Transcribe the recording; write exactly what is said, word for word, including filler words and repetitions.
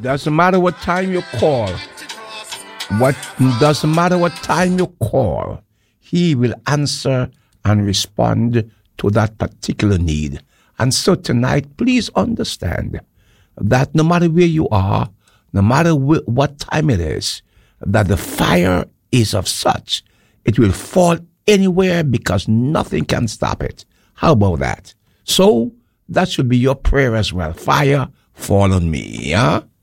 Doesn't matter what time you call. What doesn't matter what time you call. He will answer and respond to that particular need. And so tonight, please understand that no matter where you are, no matter wh- what time it is, that the fire is of such, it will fall anywhere because nothing can stop it. How about that? So that should be your prayer as well. Fire, fall on me. Huh?